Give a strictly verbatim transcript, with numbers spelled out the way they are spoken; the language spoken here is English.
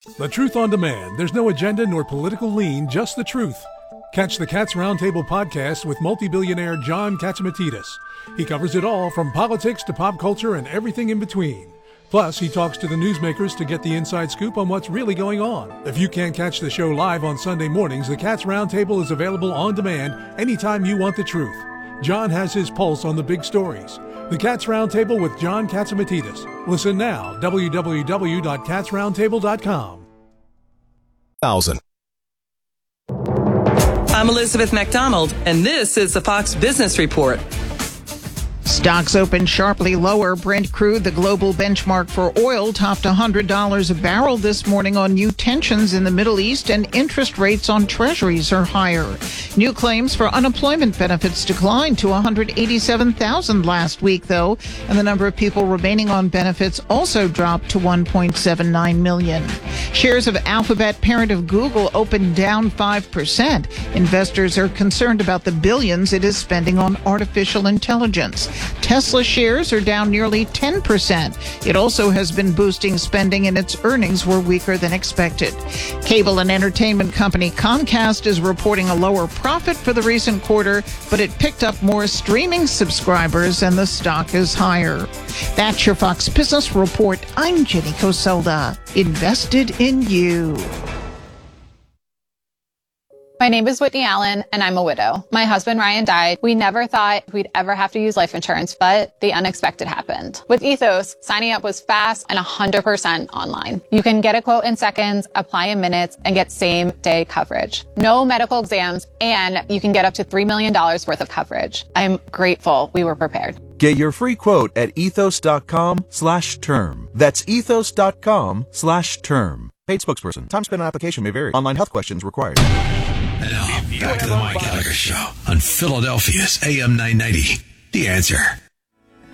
The Truth on Demand. There's no agenda nor political lean, just the truth. Catch the Cats Roundtable podcast with multi-billionaire John Catsimatidis. He covers it all from politics to pop culture and everything in between. Plus, he talks to the newsmakers to get the inside scoop on what's really going on. If you can't catch the show live on Sunday mornings, the Cats Roundtable is available on demand anytime you want the truth. John has his pulse on the big stories. The Cats Roundtable with John Catsimatidis. Listen now, w w w dot cats roundtable dot com. Thousand. I'm Elizabeth McDonald, and this is the Fox Business Report. Stocks opened sharply lower. Brent crude, the global benchmark for oil, topped one hundred dollars a barrel this morning on new tensions in the Middle East, and interest rates on treasuries are higher. New claims for unemployment benefits declined to one hundred eighty-seven thousand last week, though, and the number of people remaining on benefits also dropped to one point seven nine million. Shares of Alphabet, parent of Google, opened down five percent. Investors are concerned about the billions it is spending on artificial intelligence. Tesla shares are down nearly ten percent. It also has been boosting spending, and its earnings were weaker than expected. Cable and entertainment company Comcast is reporting a lower profit for the recent quarter, but it picked up more streaming subscribers and the stock is higher. That's your Fox Business Report. I'm Jenny Coselda. Invested in you. My name is Whitney Allen, and I'm a widow. My husband, Ryan, died. We never thought we'd ever have to use life insurance, but the unexpected happened. With Ethos, signing up was fast and one hundred percent online. You can get a quote in seconds, apply in minutes, and get same-day coverage. No medical exams, and you can get up to three million dollars worth of coverage. I'm grateful we were prepared. Get your free quote at ethos.com slash term. That's ethos.com slash term. Paid spokesperson. Time spent on application may vary. Online health questions required. And now, back to the Mike Gallagher Show on Philadelphia's A M nine ninety. The Answer.